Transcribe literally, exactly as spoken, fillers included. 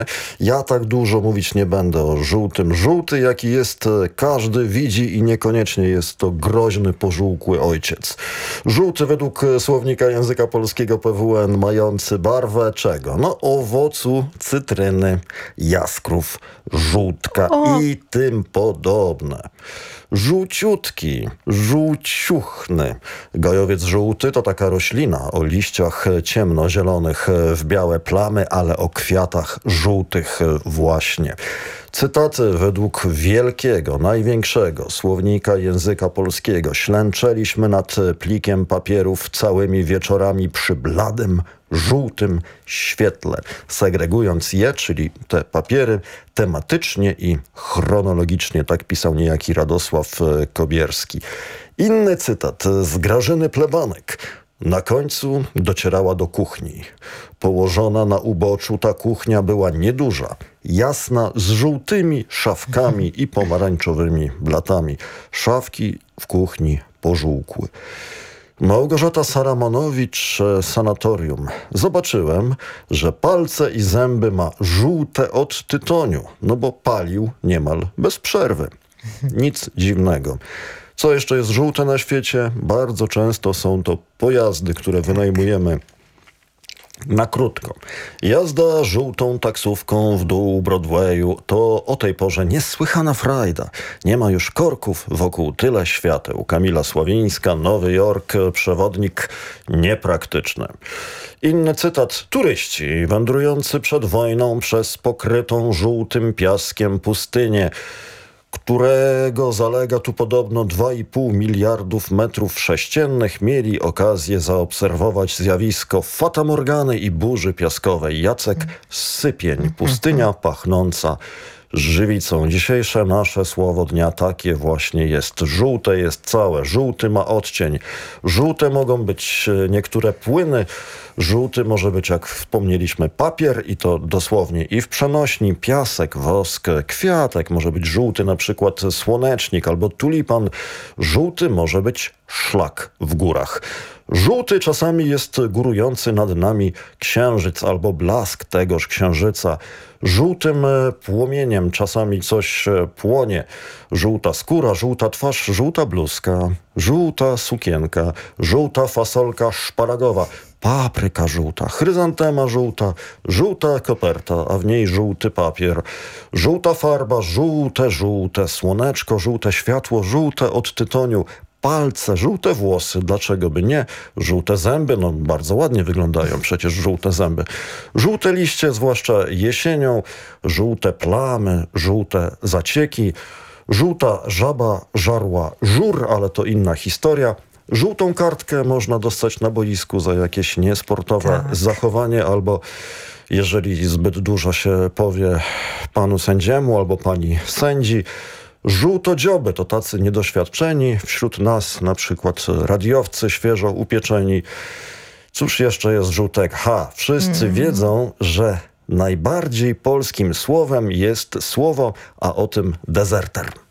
Ja tak dużo mówić nie będę o żółtym. Żółty, jaki jest, każdy widzi i niekoniecznie jest to groźny, pożółkły ojciec. Żółty według słownika języka polskiego P W N mający barwę czego? No owocu, cytryny, jaskrów, żółtka O. i tym podobne. Żółciutki, żółciuchny. Gajowiec żółty to taka roślina o liściach ciemnozielonych w białe plamy, ale o kwiatach żółtych właśnie. Cytaty według wielkiego, największego słownika języka polskiego. Ślęczeliśmy nad plikiem papierów całymi wieczorami przy bladym, żółtym świetle, segregując je, czyli te papiery, tematycznie i chronologicznie. Tak pisał niejaki Radosław Kobierski. Inny cytat z Grażyny Plebanek. Na końcu docierała do kuchni. Położona na uboczu ta kuchnia była nieduża, jasna, z żółtymi szafkami i pomarańczowymi blatami. Szafki w kuchni pożółkły. Małgorzata Saramonowicz, Sanatorium. Zobaczyłem, że palce i zęby ma żółte od tytoniu, no bo palił niemal bez przerwy. Nic dziwnego. Co jeszcze jest żółte na świecie? Bardzo często są to pojazdy, które wynajmujemy na krótko. Jazda żółtą taksówką w dół Broadwayu to o tej porze niesłychana frajda. Nie ma już korków, wokół tyle świateł. Kamila Sławińska, Nowy Jork, przewodnik niepraktyczny. Inny cytat. Turyści wędrujący przed wojną przez pokrytą żółtym piaskiem pustynię, którego zalega tu podobno dwa i pół miliardów metrów sześciennych, mieli okazję zaobserwować zjawisko fatamorgany i burzy piaskowej. Jacek Sypień, pustynia pachnąca żywicą. Dzisiejsze nasze słowo dnia takie właśnie jest. Żółte jest całe. Żółty ma odcień. Żółte mogą być niektóre płyny. Żółty może być, jak wspomnieliśmy, papier i to dosłownie i w przenośni, piasek, wosk, kwiatek. Może być żółty na przykład słonecznik albo tulipan. Żółty może być szlak w górach. Żółty czasami jest górujący nad nami księżyc albo blask tegoż księżyca. Żółtym płomieniem czasami coś płonie. Żółta skóra, żółta twarz, żółta bluzka, żółta sukienka, żółta fasolka szparagowa, papryka żółta, chryzantema żółta, żółta koperta, a w niej żółty papier, żółta farba, żółte, żółte słoneczko, żółte światło, żółte od tytoniu, palce, żółte włosy, dlaczego by nie? Żółte zęby, no bardzo ładnie wyglądają przecież żółte zęby. Żółte liście, zwłaszcza jesienią, żółte plamy, żółte zacieki, żółta żaba żarła żur, ale to inna historia. Żółtą kartkę można dostać na boisku za jakieś niesportowe tak. zachowanie albo jeżeli zbyt dużo się powie panu sędziemu albo pani sędzi. Żółtodzioby to tacy niedoświadczeni, wśród nas na przykład radiowcy świeżo upieczeni. Cóż jeszcze jest żółtek? Ha, wszyscy mm. wiedzą, że najbardziej polskim słowem jest słowo, a o tym dezerter.